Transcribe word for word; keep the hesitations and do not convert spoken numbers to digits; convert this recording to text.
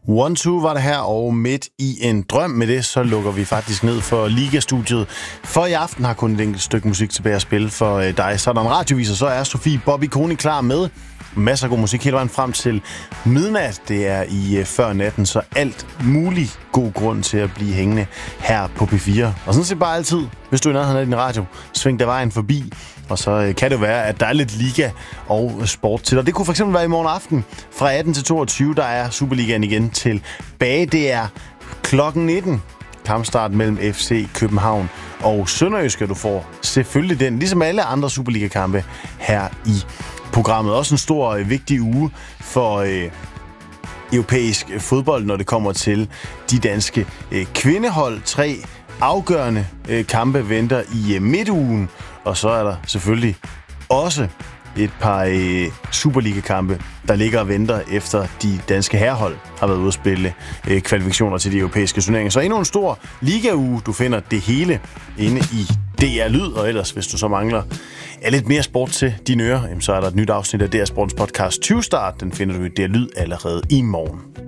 one two var det her, og midt i en drøm med det, så lukker vi faktisk ned for Liga-studiet. For i aften har kun et enkelt stykke musik tilbage at spille for dig. Så er der en radioviser, så er Sofie Bobby Koni klar med masser af god musik hele vejen frem til midnat. Det er i før natten, så alt muligt god grund til at blive hængende her på P fire. Og sådan set bare altid, hvis du er i nærheden af din radio, sving der vejen forbi. Og så kan det være, at der er lidt liga og sport til dig. Det kunne fx være i morgen aften fra atten til toogtyve. Der er Superligaen igen tilbage. Det er klokken nitten. Kampstart mellem F C København og Sønderjyske. Du får selvfølgelig den, ligesom alle andre Superliga-kampe her i programmet. Også en stor vigtig uge for øh, europæisk fodbold, når det kommer til de danske øh, kvindehold. Tre afgørende øh, kampe venter i øh, midtugen. Og så er der selvfølgelig også et par øh, Superliga-kampe, der ligger og venter efter de danske herrehold har været ude at spille øh, kvalifikationer til de europæiske turneringer. Så endnu en stor ligauge. Du finder det hele inde i D R Lyd, og ellers, hvis du så mangler er lidt mere sport til dine ører, så er der et nyt afsnit af D R Sports podcast tyve Start. Den finder du i D R Lyd allerede i morgen.